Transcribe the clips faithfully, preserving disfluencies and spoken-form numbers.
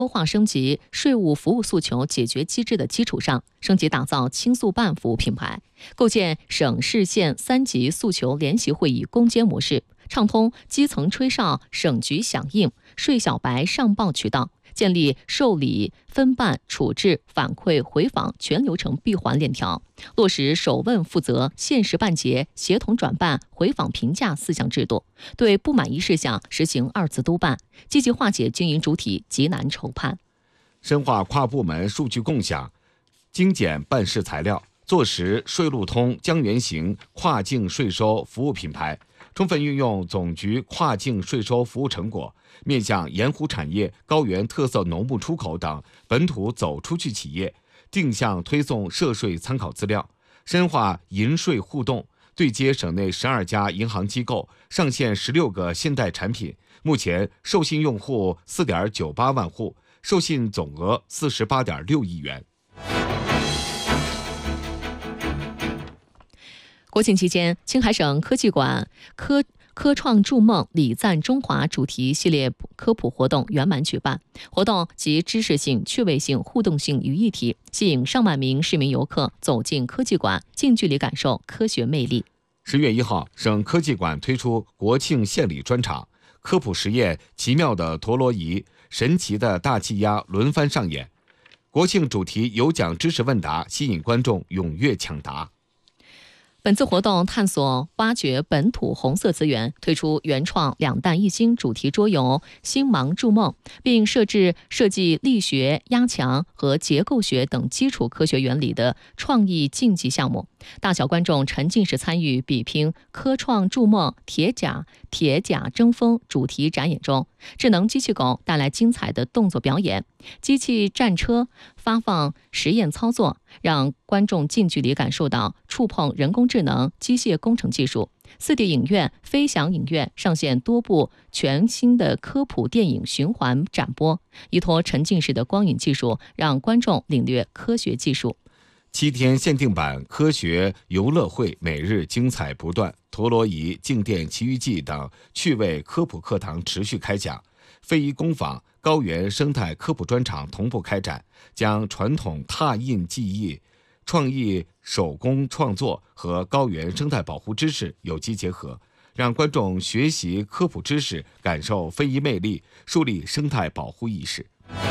优化升级税务服务诉求解决机制的基础上，升级打造轻诉办服务品牌，构建省市县三级诉求联席会议攻坚模式，畅通基层吹哨、省局响应、税小白上报渠道，建立受理、分办、处置、反馈、回访全流程闭环链条，落实首问负责、限时办结、协同转办、回访评价四项制度，对不满意事项实行二次督办，积极化解经营主体急难愁盼。 深化跨部门数据共享，精简办事材料，坐实税路通江源行跨境税收服务品牌，充分运用总局跨境税收服务成果，面向盐湖产业、高原特色农牧出口等本土走出去企业，定向推送涉税参考资料，深化银税互动，对接省内十二家银行机构，上线十六个信贷产品。目前授信用户四点九八万户，授信总额四十八点六亿元。 国庆期间，青海省科技馆科科创筑梦礼赞中华主题系列科普活动圆满举办，活动集知识性、趣味性、互动性于一体，吸引上万名市民游客走进科技馆，近距离感受科学魅力。 十月一号，省科技馆推出国庆献礼专场，科普实验奇妙的陀螺仪、神奇的大气压轮番上演。国庆主题有奖知识问答吸引观众踊跃抢答。 本次活动探索挖掘本土红色资源，推出原创两弹一星主题桌游星芒筑梦，并设置设计力学、压强和结构学等基础科学原理的创意竞技项目，大小观众沉浸式参与比拼科创筑梦铁甲铁甲争锋主题展演中，智能机器狗带来精彩的动作表演，机器战车发放实验操作，让观众近距离感受到触碰人工智能、机械工程技术。四 D 影院、飞翔影院上线多部全新的科普电影循环展播，依托沉浸式的光影技术，让观众领略科学技术。 七天限定版科学游乐会每日精彩不断，陀螺仪、静电奇遇记等趣味科普课堂持续开讲，非遗工坊、高原生态科普专场同步开展，将传统拓印技艺、创意手工创作和高原生态保护知识有机结合，让观众学习科普知识，感受非遗魅力，树立生态保护意识。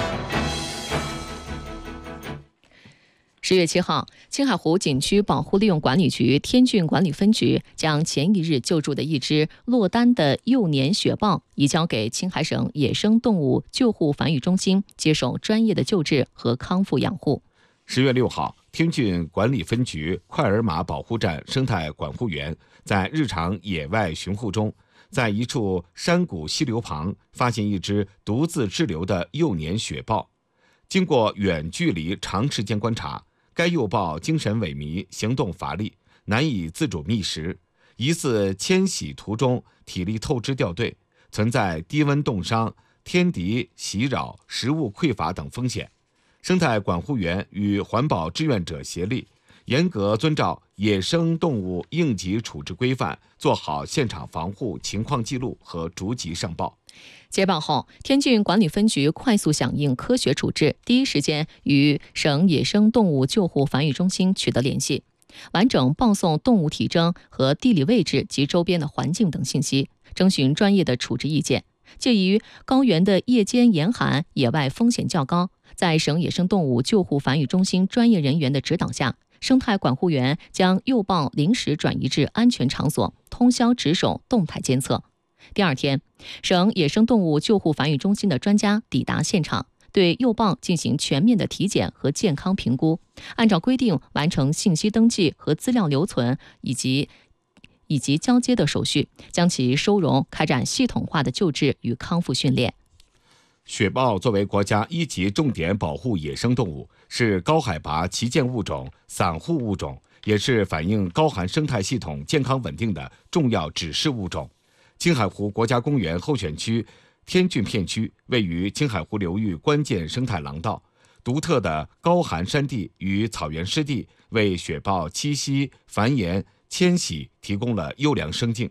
十月七号，青海湖景区保护利用管理局天峻管理分局将前一日救助的一只落单的幼年雪豹移交给青海省野生动物救护繁育中心，接受专业的救治和康复养护。 十月六号，天峻管理分局快尔马保护站生态管护员在日常野外巡护中，在一处山谷溪流旁发现一只独自滞留的幼年雪豹。经过远距离长时间观察，该幼豹精神萎靡，行动乏力，难以自主觅食，疑似迁徙途中体力透支掉队，存在低温冻伤、天敌袭扰、食物匮乏等风险。生态管护员与环保志愿者协力，严格遵照野生动物应急处置规范，做好现场防护情况记录和逐级上报。 接报后，天峻管理分局快速响应，科学处置，第一时间与省野生动物救护繁育中心取得联系，完整报送动物体征和地理位置及周边的环境等信息，征询专业的处置意见。鉴于高原的夜间严寒，野外风险较高，在省野生动物救护繁育中心专业人员的指导下，生态管护员将幼豹临时转移至安全场所，通宵值守，动态监测。第二天，省野生动物救护繁育中心的专家抵达现场，对幼豹进行全面的体检和健康评估，按照规定完成信息登记和资料留存以及以及交接的手续，将其收容，开展系统化的救治与康复训练。 雪豹作为国家一级重点保护野生动物，是高海拔旗舰物种、散户物种，也是反映高寒生态系统健康稳定的重要指示物种。青海湖国家公园候选区天峻片区位于青海湖流域关键生态廊道，独特的高寒山地与草原湿地为雪豹栖息、繁衍、迁徙提供了优良生境。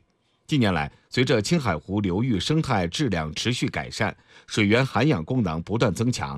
近年来，随着青海湖流域生态质量持续改善，水源涵养功能不断增强，